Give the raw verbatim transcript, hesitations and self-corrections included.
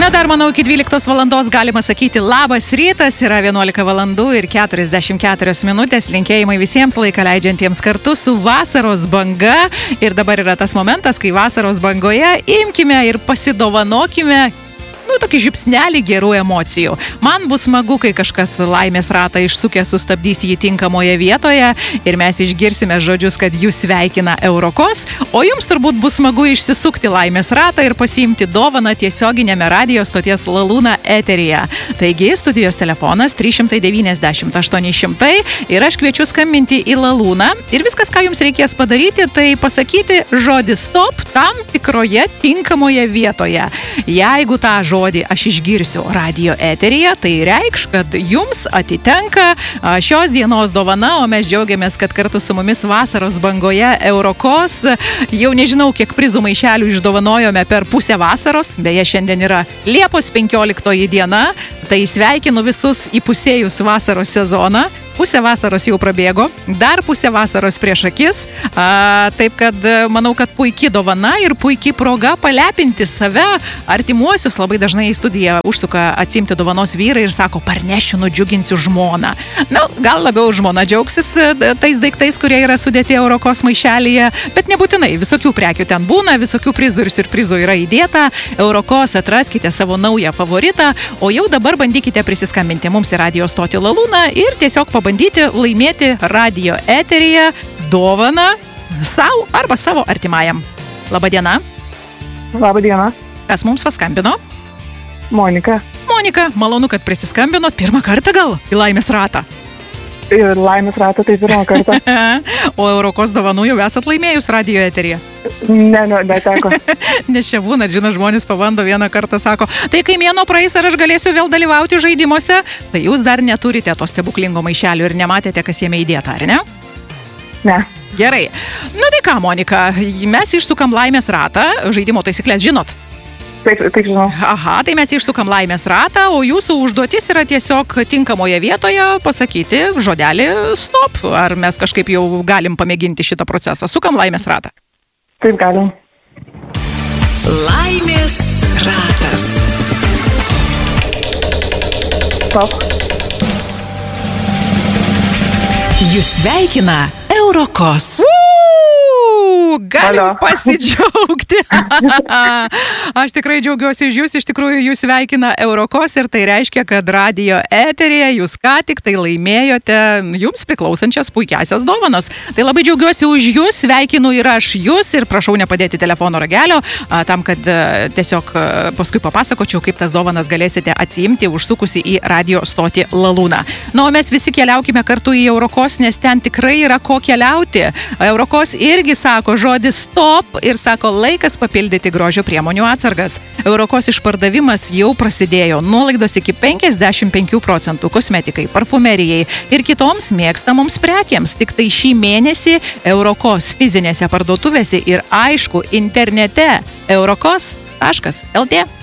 Na dar, manau, iki dvyliktos valandos galima sakyti labas rytas, yra vienuolika valandų ir keturiasdešimt keturios minutės, linkėjimai visiems laiką leidžiantiems kartu su vasaros banga. Ir dabar yra tas momentas, kai vasaros bangoje imkime ir pasidovanokime nu, tokį žipsnelį gerų emocijų. Man bus smagu, kai kažkas laimės ratą išsukė, sustabdys jį tinkamoje vietoje ir mes išgirsime žodžius, kad jūs sveikina Eurokos, o jums turbūt bus smagu išsisukti laimės ratą ir pasiimti dovaną tiesioginėme radio stoties Lalūna eteryje. Taigi, studijos telefonas trys devyni aštuoni nulis nulis ir aš kviečiu skambinti į Lalūną ir viskas, ką jums reikės padaryti, tai pasakyti žodį stop tam tikroje tinkamoje vietoje. Jeigu tą žodį aš išgirsiu radio eteryje, tai reikš, kad jums atitenka šios dienos dovana, o mes džiaugiamės, kad kartu su mumis vasaros bangoje Eurokos. Jau nežinau, kiek prizų maišelių išdovanojome per pusę vasaros, beje, šiandien yra Liepos penkioliktoji diena, tai sveikinu visus įpusėjus vasaros sezoną. Pusė vasaros jau prabėgo, dar pusė vasaros prieš akis, a, taip kad manau, kad puikiai dovana ir puikiai proga palepinti save, artimuosius. Labai dažnai į studiją užsuka atsimti dovanos vyrai ir sako, parnešiu, nudžiuginsiu žmoną. Na, gal labiau žmona džiaugsis tais daiktais, kurie yra sudėti Eurokos maišelyje, bet nebūtinai, visokių prekių ten būna, visokių prizų ir siurprizų yra įdėta. Eurokos atraskite savo naują favoritą, o jau dabar bandykite prisiskambinti mums į radio stotį Lalūna ir tiesiog pabandyti laimėti radio eteryje dovaną savo arba savo artimajam. Labadiena. Labadiena. Kas mums paskambino? Monika. Monika, malonu, kad prisiskambinot pirmą kartą gal į laimės ratą. Ir laimės ratą tai pirmą kartą. O Eurokos dovanų jau esat laimėjus radio eteryje? Ne, ne, neteko. Nes čia būna, žino, žmonės pabando vieną kartą, sako, tai kai mėnuo praeis, ar aš galėsiu vėl dalyvauti žaidimuose, tai jūs dar neturite to stebuklingo maišelio ir nematėte, kas jame įdėta, ar ne? Ne. Gerai. Nu tai ką, Monika, mes išsukam laimės ratą, žaidimo taisyklės žinot? Taip, taip žinau. Aha, tai mes išsukam laimės ratą, o jūsų užduotis yra tiesiog tinkamoje vietoje pasakyti žodelį stop. Ar mes kažkaip jau galim pamėginti šitą procesą? Sukam laimės ratą. Taip galim. Laimės ratas. Stop. Jūs sveikina Eurokos. Galim Alio. pasidžiaugti. Aš tikrai džiaugiuosi už jūs, iš tikrųjų jūs sveikina Eurokos ir tai reiškia, kad radio eteryje jūs ką tik tai laimėjote jums priklausančias puikiasias dovanas. Tai labai džiaugiuosi už jūs, sveikinu ir aš jūs ir prašau nepadėti telefono ragelio, tam, kad tiesiog paskui papasakočiau, kaip tas dovanas galėsite atsiimti užsukusi į radio stotį Lalūna. Na, o mes visi keliaukime kartu į Eurokos, nes ten tikrai yra ko keliauti. Eurokos irgi sako žodį stop ir sako laikas papildyti grožio priemonių atsargas. Eurokos išpardavimas jau prasidėjo. Nuolaidos iki penkiasdešimt penkių procentų kosmetikai, parfumerijai ir kitoms mėgstamoms prekiams. Tik tai šį mėnesį Eurokos fizinėse parduotuvėse ir aišku internete eurokos taškas el tė.